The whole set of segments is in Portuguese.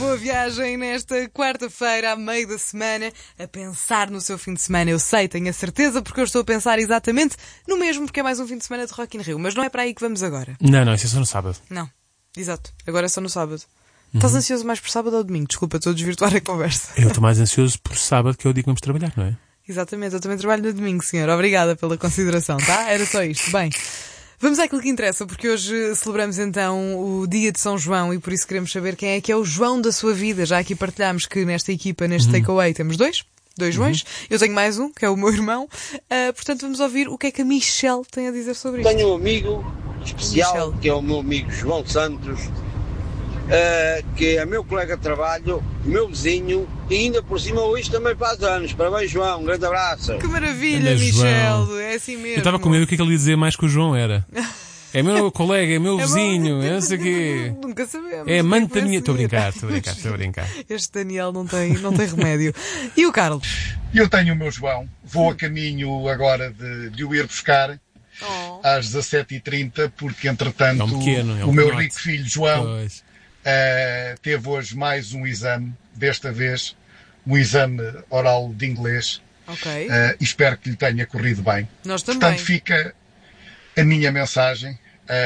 boa viagem nesta quarta-feira, à meio da semana, a pensar no seu fim de semana. Eu sei, tenho a certeza, porque eu estou a pensar exatamente no mesmo, porque é mais um fim de semana de Rock in Rio. Mas não é para aí que vamos agora. Não, isso é só no sábado. Não, exato. Agora é só no sábado. Estás ansioso mais por sábado ou domingo? Desculpa, estou a desvirtuar a conversa. Eu estou mais ansioso por sábado, que é o dia que vamos trabalhar, não é? Exatamente, eu também trabalho no domingo, senhor. Obrigada pela consideração, tá? Era só isto. Bem, vamos àquilo que interessa, porque hoje celebramos então o dia de São João e por isso queremos saber quem é o João da sua vida. Já aqui partilhámos que nesta equipa, neste takeaway, temos dois Joões. Eu tenho mais um, que é o meu irmão. Portanto, vamos ouvir o que é que a Michelle tem a dizer sobre isto. Tenho um amigo especial, que é o meu amigo João Santos, que é meu colega de trabalho, meu vizinho, e ainda por cima hoje também faz anos. Parabéns, João, um grande abraço. Que maravilha, Olha, Michelle, João. é assim mesmo. Eu estava com medo do que ele ia dizer mais que o João era. É meu colega, é meu vizinho, é não sei o quê. Nunca sabemos. É amante da Tem que minha... Estou a ver. brincar. Este Daniel não tem remédio. E o Carlos? Eu tenho o meu João, vou a caminho agora de o ir buscar às 17h30, porque entretanto É um pequeno, é um o meu pequenote. rico filho João Pois. teve hoje mais um exame, desta vez um exame oral de inglês. Ok. E espero que lhe tenha corrido bem. Nós também. Portanto, fica a minha mensagem.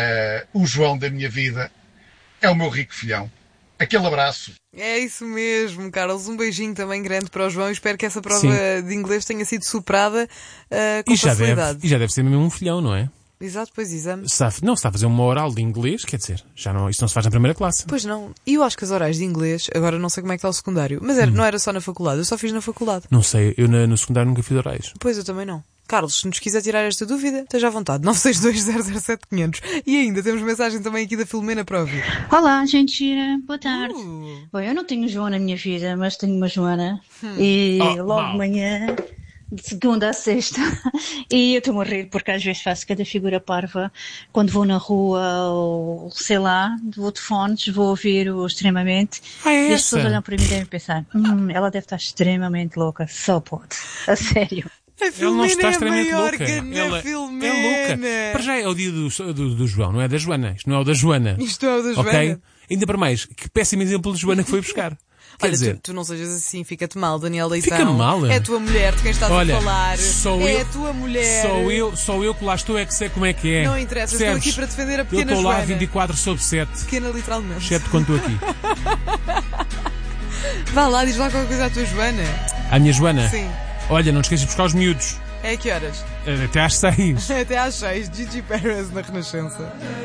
O João da minha vida é o meu rico filhão. Aquele abraço. É isso mesmo, Carlos. Um beijinho também grande para o João. Espero que essa prova Sim. de inglês tenha sido superada com E já facilidade. deve ser mesmo um filhão, não é? Exato, pois exame. Não, se está a fazer uma oral de inglês, quer dizer, isto não se faz na primeira classe. Pois não. E eu acho que as orais de inglês, agora não sei como é que está o secundário, mas não era só na faculdade, eu só fiz na faculdade. Não sei, eu no secundário nunca fiz orais. Pois eu também não. Carlos, se nos quiser tirar esta dúvida, esteja à vontade. 962-007-500. E ainda temos mensagem também aqui da Filomena para ouvir. Olá, gente gira. Boa tarde. Bom, eu não tenho João na minha vida, mas tenho uma Joana. E logo de manhã, de segunda a sexta. E eu estou a rir porque às vezes faço cada figura parva quando vou na rua ou, sei lá, vou de fones, vou ouvir o Extremamente. É E as essa? pessoas olham para mim e devem pensar, ela deve estar extremamente louca. Só pode. A sério. A Ele não Filomena está é extremamente maior louca. que a Ela Filomena. é louca. Para já é o dia do João, não é da Joana. Isto não é o da Joana. Isto é o da Joana. Ok? Ainda para mais, que péssimo exemplo de Joana que foi buscar. Quer Olha, dizer, tu não sejas assim, fica-te mal, Daniel Leitão. Fica mal? É a tua mulher de quem estás olha, a falar. sou é eu, a tua mulher. Sou eu que lá estou, é que sei como é que é. Não interessa, estou Percebes? aqui para defender a Eu pequena estou lá Joana. 24/7, Pequena literalmente. exceto quando estou aqui. Vá lá, diz lá qualquer coisa à tua Joana. À minha Joana? Sim. Olha, não te esqueças de buscar os miúdos. É a que horas? Até às 6. Até às 6. Gigi Perez na Renascença.